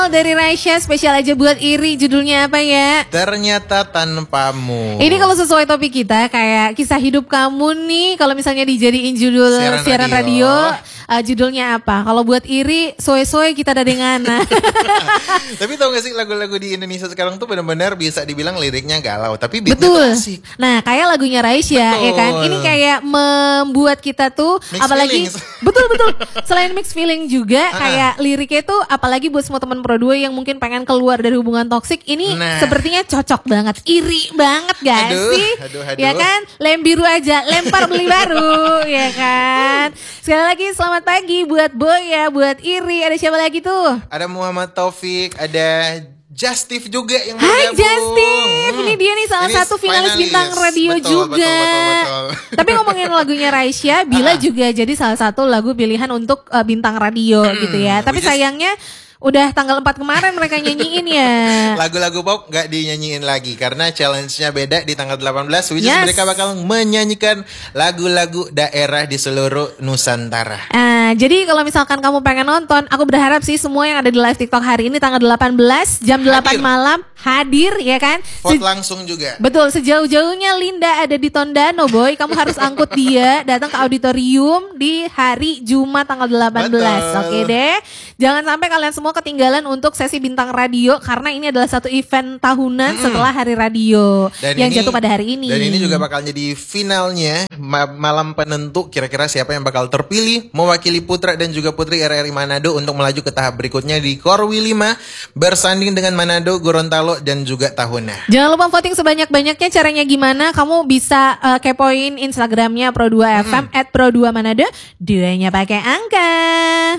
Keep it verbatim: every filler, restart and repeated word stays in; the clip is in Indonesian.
Dari Raisya, spesial aja buat Iri. Judulnya apa ya? Ternyata Tanpamu. Ini kalau sesuai topik kita, kayak kisah hidup kamu nih. Kalau misalnya dijadiin judul siaran, siaran radio, radio uh, judulnya apa? Kalau buat Iri, soe-soe kita ada dengan. Tapi tau gak sih, lagu-lagu di Indonesia sekarang tuh benar-benar bisa dibilang liriknya galau, tapi beatnya betul. tuh asik. Nah, kayak lagunya Raisya, ya kan? Ini kayak membuat kita tuh, mixed apalagi feelings. betul-betul. Selain mixed feeling juga, Ah. kayak liriknya tuh, apalagi buat semua teman Pro dua yang mungkin pengen keluar dari hubungan toksik, ini nah. sepertinya cocok banget. Iri banget gak aduh, sih? Aduh, aduh. Ya kan? Lem biru aja, lempar beli baru, ya kan? Sekali lagi selamat pagi buat Boy ya, buat Iri. Ada siapa lagi tuh? Ada Muhammad Taufik, ada Justif juga yang Hai bergabung. Justif, Hmm. ini dia nih salah Ini satu finalis finalis. bintang radio Betul, juga. betul, betul, betul. Tapi ngomongin lagunya Raisya, Bila juga jadi salah satu lagu pilihan untuk uh, bintang radio Hmm, gitu ya. Tapi which is- sayangnya udah tanggal empat kemarin mereka nyanyiin ya. Lagu-lagu pop gak dinyanyiin lagi karena challenge-nya beda di tanggal delapan belas, which is Yes. mereka bakal menyanyikan lagu-lagu daerah di seluruh Nusantara. Nah, jadi kalau misalkan kamu pengen nonton, aku berharap sih semua yang ada di live TikTok hari ini tanggal delapan belas jam delapan Hadir. malam hadir ya kan? Vote Se- langsung juga. Betul, sejauh-jauhnya Linda ada di Tondano, Boy. Kamu harus angkut dia datang ke auditorium di hari Jumat tanggal delapan belas. Betul. Oke deh. Jangan sampai kalian semua ketinggalan untuk sesi bintang radio karena ini adalah satu event tahunan Mm-mm. setelah hari radio Dan yang ini- jatuh pada hari ini. Dan ini juga bakal jadi finalnya, ma- malam penentu kira-kira siapa yang bakal terpilih mewakili putra dan juga putri R R I Manado untuk melaju ke tahap berikutnya di Korwi lima bersanding dengan Manado, Gorontalo dan juga Tahuna. Jangan lupa voting sebanyak-banyaknya. Caranya gimana? Kamu bisa uh, kepoin Instagramnya Pro dua F M at Pro dua Manado. Duanya pakai angka.